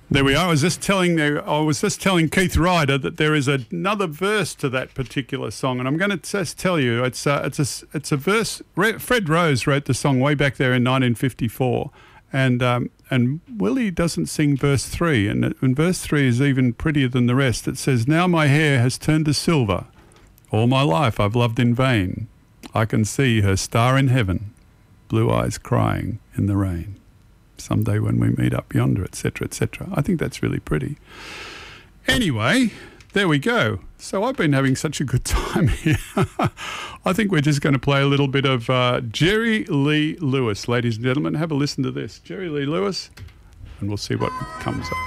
There we are. I was just telling Keith Ryder that there is another verse to that particular song, and I'm going to just tell you it's a verse. Fred Rose wrote the song way back there in 1954, and Willie doesn't sing verse 3, and verse 3 is even prettier than the rest. It says, "Now my hair has turned to silver. All my life I've loved in vain. I can see her star in heaven, blue eyes crying in the rain. Someday when we meet up yonder," etc., etc. I think that's really pretty. Anyway, there we go. So I've been having such a good time here. I think we're just going to play a little bit of Jerry Lee Lewis, ladies and gentlemen. Have a listen to this. Jerry Lee Lewis, and we'll see what comes up.